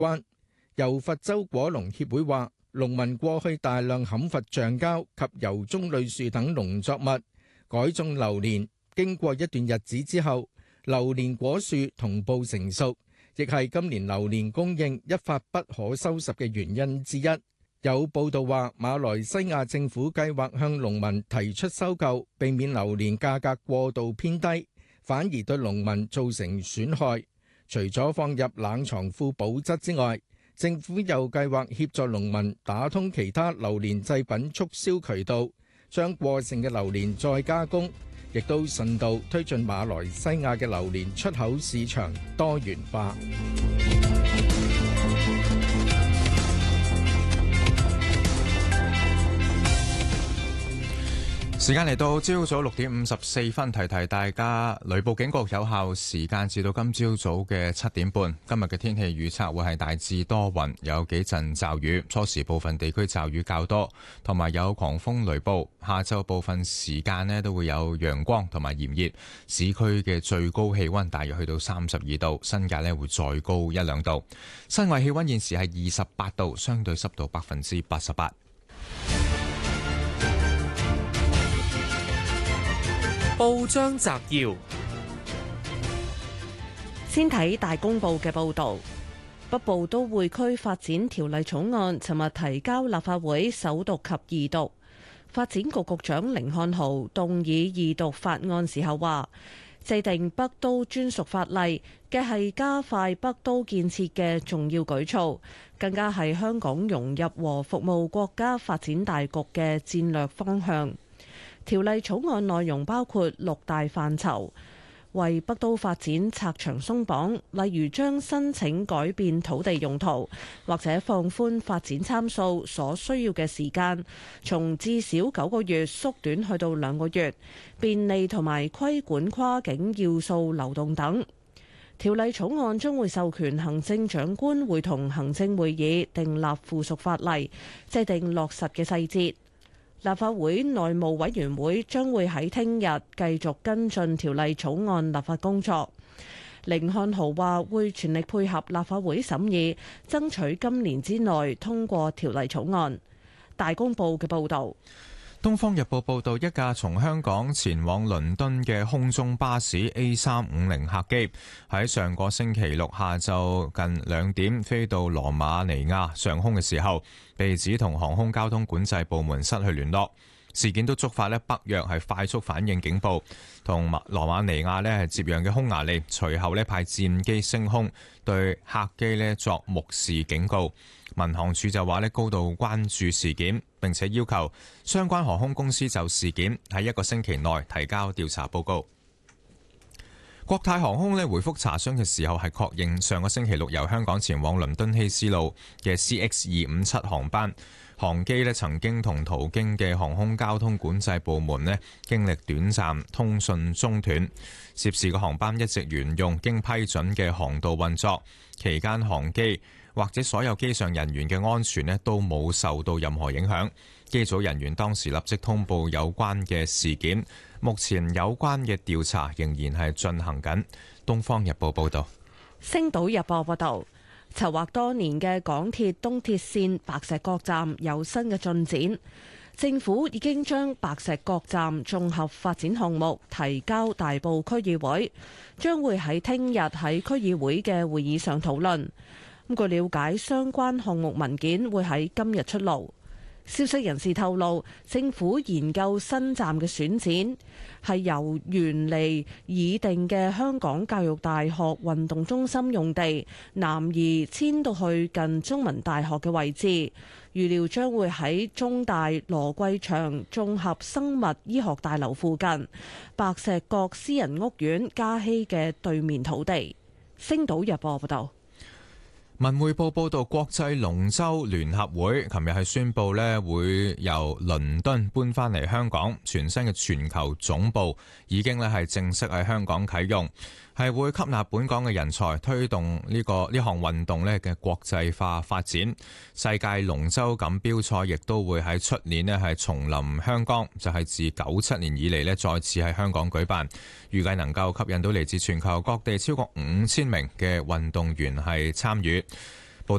關。由佛州果農協會話，農民過去大量砍伐橡膠及由棕櫚樹等農作物，改種榴蓮，經過一段日子之後，榴蓮果樹同步成熟，亦係今年榴蓮供應一發不可收拾嘅原因之一。有報道話，馬來西亞政府計劃向農民提出收購，避免榴蓮價格過度偏低，反而對農民造成損害。除咗放入冷藏庫保質之外，政府又計劃協助農民打通其他榴蓮製品促銷渠道，將過剩嘅榴蓮再加工，亦都順道推進馬來西亞嘅榴蓮出口市場多元化。 時間嚟到朝早6:54，提提大家，雷暴警告有效時間至到今朝早嘅7點半。今日嘅天氣預測會係大致多雲，有幾陣驟雨，初時部分地區驟雨較多，同埋有狂風雷暴。下晝部分時間呢都會有陽光同埋炎熱，市區嘅最高氣溫大約去到32度，新界呢會再高1-2度。室外氣溫現時係28度，相對濕度88%。 報章摘要， 先睇大公報嘅報導。北部都會區發展條例草案尋日提交立法會首讀及二讀。發展局局長甯漢豪動議二讀法案時候話，制定北都專屬法例嘅係加快北都建設嘅重要舉措，更加係香港融入和服務國家發展大局嘅戰略方向。條例草案內容包括6大範疇，為北都發展拆牆鬆綁，例如將申請改變土地用途或者放寬發展參數所需要嘅時間，從至少9個月縮短去到2個月，便利同埋規管跨境要素流動等。條例草案將會授權行政長官會同行政會議訂立附屬法例，制定落實嘅細節。立法會內務委員會將會喺聽日繼續跟進條例草案立法工作。甯漢豪話會全力配合立法會審議，爭取今年之內通過條例草案。大公報嘅報導。 《東方日報》報道，一架從香港前往倫敦嘅空中巴士 A350 客機喺上個星期六下晝近2點飛到羅馬尼亞上空嘅時候，被指同航空交通管制部門失去聯絡。事件都觸發北約係快速反應警報，同羅馬尼亞係接壤嘅匈牙利隨後派戰機升空，對客機作目視警告。民航處就話高度關注事件，並且要求相關航空公司就事件喺1個星期內提交調查報告。國泰航空回覆查詢嘅時候係確認，上個星期六由香港前往倫敦希斯路嘅 CX257 航班，航機曾經同途經嘅航空交通管制部門經歷短暫通訊中斷，涉事嘅航班一直沿用經批准嘅航道運作，期間航機或者所有機上人員嘅安全都冇受到任何影響。機組人員當時立即通報有關嘅事件，目前有關嘅調查仍然係進行緊。《東方日報》報道。 《星島日報》報道，籌劃多年嘅港鐵東鐵線白石角站有新嘅進展，政府已經將白石角站綜合發展項目提交大埔區議會，將會喺聽日喺區議會嘅會議上討論。據了解，相關項目文件會喺今日出爐。消息人士透露，政府研究新站嘅選址係由原嚟擬定嘅香港教育大學運動中心用地南移遷到去近中文大學嘅位置，預料將會喺中大羅桂祥綜合生物醫學大樓附近白石角私人屋苑嘉禧嘅對面土地。星島日報報道。 文匯報報道，國際龍舟聯合會琴日係宣布會由倫敦搬翻嚟香港，全新嘅全球總部已經係正式喺香港啟用，係會吸納本港嘅人才，推動呢項運動嘅國際化發展。世界龍舟錦標賽亦都會喺出年係重臨香港，就係自97年以嚟再次喺香港舉辦，預計能夠吸引到嚟自全球各地超過5000名嘅運動員係參與。